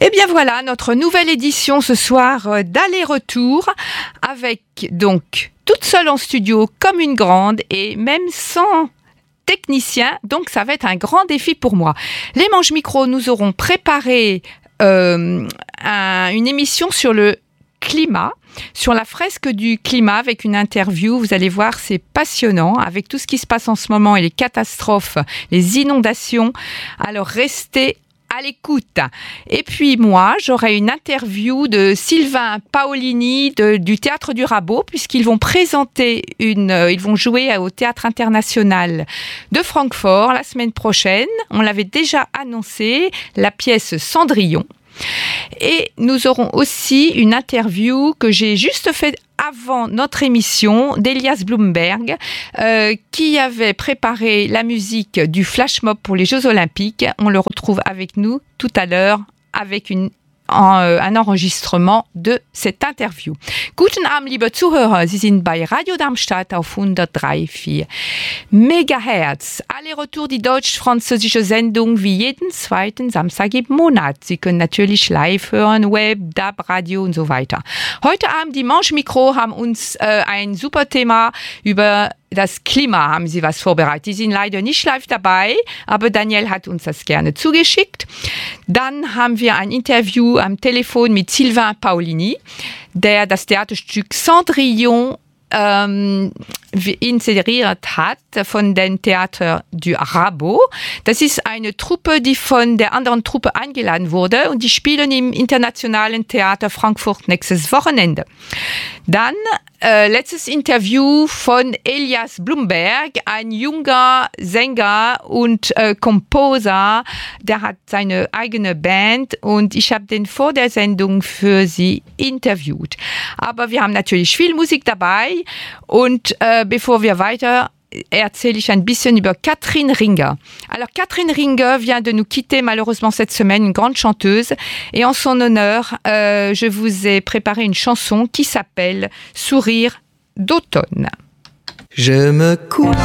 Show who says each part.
Speaker 1: Et bien voilà, notre nouvelle édition ce soir d'aller-retour avec donc toute seule en studio comme une grande et même sans technicien, donc ça va être un grand défi pour moi. Les Manches Micro nous auront préparé une émission sur le climat, sur la fresque du climat avec une interview. Vous allez voir, c'est passionnant avec tout ce qui se passe en ce moment et les catastrophes, les inondations. Alors restez à l'écoute. Et puis moi, j'aurai une interview de Sylvain Paolini du Théâtre du Rabot, puisqu'ils vont présenter ils vont jouer au Théâtre International de Francfort la semaine prochaine. On l'avait déjà annoncé, la pièce Cendrillon. Et nous aurons aussi une interview que j'ai juste faite avant notre émission d'Elias Blumberg qui avait préparé la musique du Flash Mob pour les Jeux Olympiques. On le retrouve avec nous tout à l'heure avec un enregistrement de cette interview. Guten Abend, liebe Zuhörer, Sie sind bei Radio Darmstadt auf 103,4 Megahertz. Aller-retour die deutsch-französische Sendung wie jeden zweiten Samstag im Monat. Sie können natürlich live hören, Web, DAB, Radio und so weiter. Heute Abend die Manche Micro haben uns ein super Thema über das Klima haben sie was vorbereitet. Die sind leider nicht live dabei, aber Daniel hat uns das gerne zugeschickt. Dann haben wir ein Interview am Telefon mit Sylvain Paolini, der das Theaterstück Cendrillon inseriert hat von dem Theater du Rabot. Das ist eine Truppe, die von der anderen Truppe eingeladen wurde und die spielen im Internationalen Theater Frankfurt nächstes Wochenende. Dann letztes Interview von Elias Blumberg, ein junger Sänger und Komposer, der hat seine eigene Band und ich habe den vor der Sendung für sie interviewt. Aber wir haben natürlich viel Musik dabei und bevor wir weiter erzähle ich un bisschen über Catherine Ringer. Alors Catherine Ringer vient de nous quitter malheureusement cette semaine, une grande chanteuse, et en son honneur, je vous ai préparé une chanson qui s'appelle Sourire d'automne.
Speaker 2: Je me couche